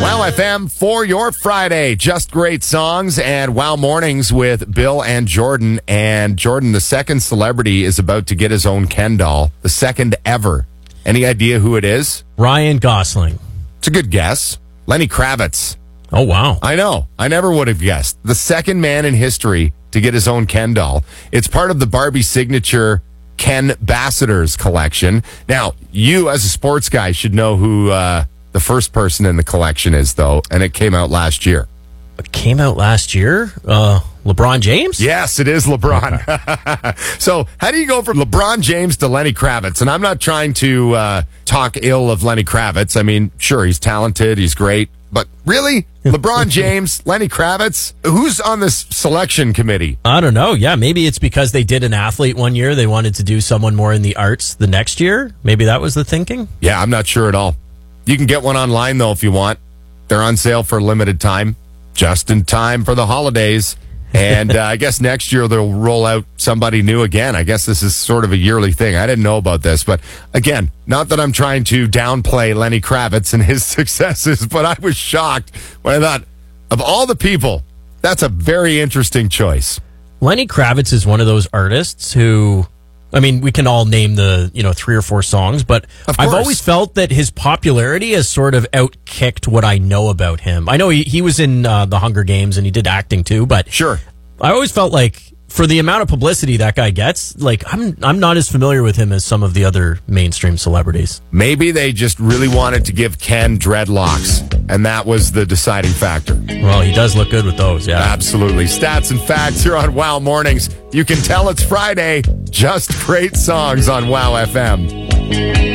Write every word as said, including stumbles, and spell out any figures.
Wow F M for your Friday. Just great songs and Wow Mornings with Bill and Jordan. And Jordan, the second celebrity, is about to get his own Ken doll. The second ever. Any idea who it is? Ryan Gosling. It's a good guess. Lenny Kravitz. Oh, wow. I know. I never would have guessed. The second man in history to get his own Ken doll. It's part of the Barbie signature Ken Ambassadors collection. Now, you as a sports guy should know who uh, the first person in the collection is, though, and it came out last year. It came out last year? Uh, LeBron James? Yes, it is LeBron. Okay. So how do you go from LeBron James to Lenny Kravitz? And I'm not trying to uh, talk ill of Lenny Kravitz. I mean, sure, he's talented, he's great. But really? LeBron James, Lenny Kravitz? Who's on this selection committee? I don't know. Yeah, maybe it's because they did an athlete one year. They wanted to do someone more in the arts the next year. Maybe that was the thinking. Yeah, I'm not sure at all. You can get one online, though, if you want. They're on sale for a limited time, just in time for the holidays. And uh, I guess next year they'll roll out somebody new again. I guess this is sort of a yearly thing. I didn't know about this. But again, not that I'm trying to downplay Lenny Kravitz and his successes, but I was shocked when I thought, of all the people, that's a very interesting choice. Lenny Kravitz is one of those artists who, I mean, we can all name the, you know, three or four songs, but I've always felt that his popularity has sort of outkicked what I know about him. I know he, he was in uh, the Hunger Games and he did acting too, but sure, I always felt like for the amount of publicity that guy gets, like I'm I'm not as familiar with him as some of the other mainstream celebrities. Maybe they just really wanted to give Ken dreadlocks, and that was the deciding factor. Well, he does look good with those, yeah. Absolutely. Stats and facts here on Wow Mornings. You can tell it's Friday. Just great songs on Wow F M.